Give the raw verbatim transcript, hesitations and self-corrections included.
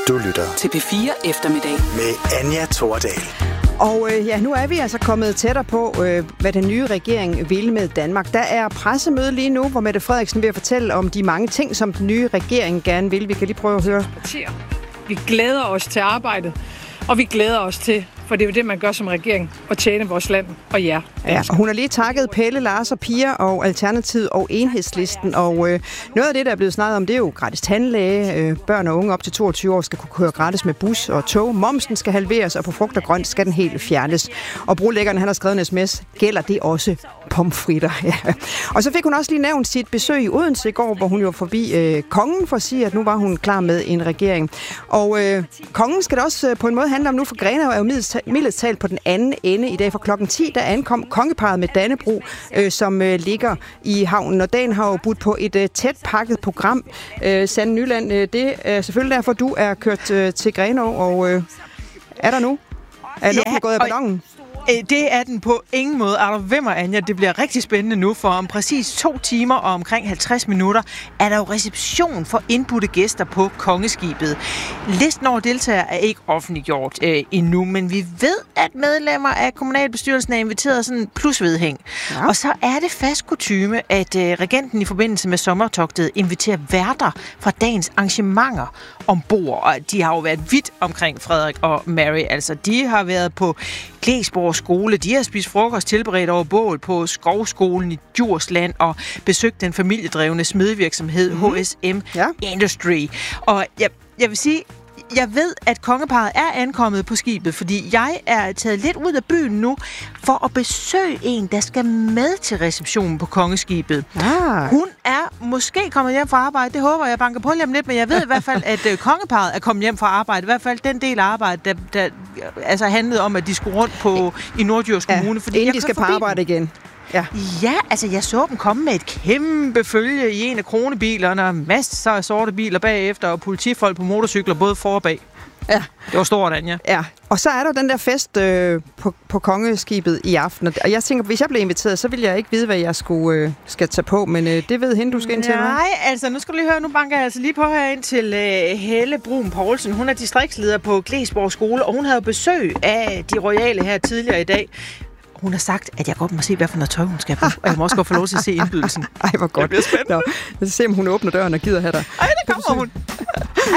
Du lytter til P fire Eftermiddag med Anja Thordal. Og øh, ja, nu er vi altså kommet tættere på, øh, hvad den nye regering vil med Danmark. Der er pressemøde lige nu, hvor Mette Frederiksen vil fortælle om de mange ting, som den nye regering gerne vil. Vi kan lige prøve at høre. Vi glæder os til arbejdet, og vi glæder os til, for det er jo det, man gør som regering, at tjene vores land og jer. Ja, og hun har lige takket Pelle, Lars og Pia og Alternativet og Enhedslisten. Og øh, noget af det, der er blevet snakket om, det er jo gratis tandlæge. Øh, børn og unge op til toogtyve år skal kunne køre gratis med bus og tog. Momsen skal halveres, og på frugt og grønt skal den helt fjernes. Og brolæggeren, han har skrevet en sms, gælder det også pomfritter. Ja. Og så fik hun også lige nævnt sit besøg i Odense i går, hvor hun jo var forbi øh, kongen for at sige, at nu var hun klar med en regering. Og øh, kongen skal det også øh, på en måde handle om nu, for Grenaa er jo mildest talt på den anden ende i dag. For klokken ti, der ankom kongeparret med Dannebrog, øh, som øh, ligger i havnen. Og dagen har jo budt på et øh, tæt pakket program. Øh, Sanne Nyland, øh, det er selvfølgelig derfor, du er kørt øh, til Grenaa, og øh, er der nu? Er luften ja, gået af ballonen? Det er den på ingen måde. Er der vimmer, Anja? Det bliver rigtig spændende nu, for om præcis to timer og omkring halvtreds minutter er der jo reception for indbudte gæster på Kongeskibet. Listen over deltagere er ikke offentliggjort øh, endnu, men vi ved, at medlemmer af kommunalbestyrelsen er inviteret sådan plus vedhæng. Ja. Og så er det fast kutyme, at øh, regenten i forbindelse med sommertogtet inviterer værter fra dagens arrangementer ombord. Og de har jo været vidt omkring Frederik og Mary. Altså, de har været på Glesborg skole. De har spist frokost tilberedt over bål på Skovskolen i Djursland og besøgt den familiedrevne smedevirksomhed mm-hmm. H S M ja. Industry. Og jeg, jeg vil sige, jeg ved, at kongeparret er ankommet på skibet, fordi jeg er taget lidt ud af byen nu for at besøge en, der skal med til receptionen på Kongeskibet. Ah. Hun er måske kommet hjem fra arbejde. Det håber jeg banker på hjem lidt, men jeg ved i hvert fald, at uh, kongeparret er kommet hjem fra arbejde. I hvert fald den del af arbejdet, der, der altså handlede om, at de skulle rundt på, i Norddjurs ja, Kommune. Fordi inden de skal på arbejde igen. Ja. ja, altså jeg så dem komme med et kæmpe følge i en af kronebilerne, og masser af sorte biler bagefter, og politifolk på motorcykler, både for og bag. Ja. Det var stort, Anja. Ja, og så er der den der fest øh, på, på Kongeskibet i aften, og jeg tænker, hvis jeg blev inviteret, så ville jeg ikke vide, hvad jeg skulle øh, skal tage på, men øh, det ved hende, du skal ind til. Nej, altså nu skal du lige høre, nu banker jeg altså lige på herind til øh, Helle Brun Poulsen. Hun er distriktsleder på Glesborg skole, og hun havde besøg af de royale her tidligere i dag. Hun har sagt, at jeg godt må se, hvad for noget tøj hun skal på, og jeg må også godt få lov til at se indbydelsen. Ej, hvor godt. Det bliver spændende. Nå, jeg skal se, om hun åbner døren og gider have dig. Ej, der kommer hun.